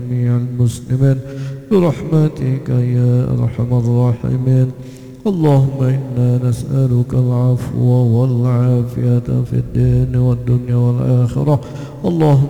جميع المسلمين برحمتك يا أرحم الراحمين. اللهم إنا نسألك العفو والعافية في الدين والدنيا والآخرة. اللهم